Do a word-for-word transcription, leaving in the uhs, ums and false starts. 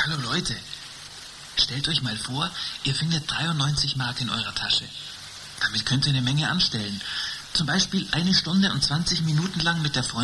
Hallo Leute, stellt euch mal vor, ihr findet dreiundneunzig Mark in eurer Tasche. Damit könnt ihr eine Menge anstellen. Zum Beispiel eine Stunde und zwanzig Minuten lang mit der Freundin